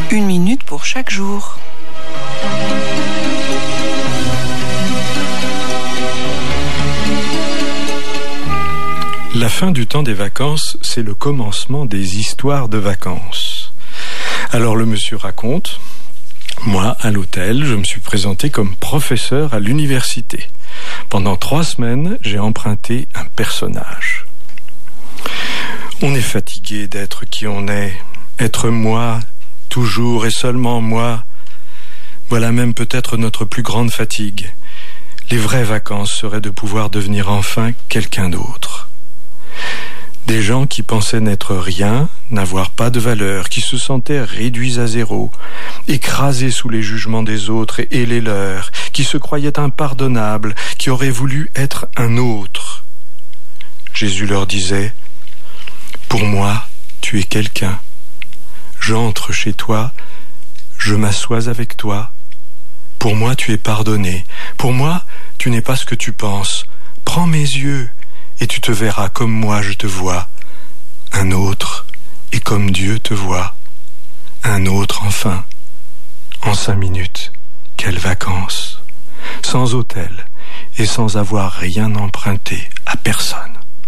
1 minute pour chaque jour. La fin du temps des vacances, c'est le commencement des histoires de vacances. Alors le monsieur raconte, moi, à l'hôtel, je me suis présenté comme professeur à l'université. Pendant 3 semaines, j'ai emprunté un personnage. On est fatigué d'être qui on est, être moi, toujours et seulement moi. Voilà même peut-être notre plus grande fatigue. Les vraies vacances seraient de pouvoir devenir enfin quelqu'un d'autre. Des gens qui pensaient n'être rien, n'avoir pas de valeur, qui se sentaient réduits à zéro, écrasés sous les jugements des autres et les leurs, qui se croyaient impardonnables, qui auraient voulu être un autre. Jésus leur disait, « Pour moi, tu es quelqu'un. J'entre chez toi, je m'assois avec toi. Pour moi, tu es pardonné. Pour moi, tu n'es pas ce que tu penses. Prends mes yeux et tu te verras comme moi je te vois. Un autre et comme Dieu te voit. Un autre enfin. En 5 minutes, quelles vacances. Sans hôtel et sans avoir rien emprunté à personne. »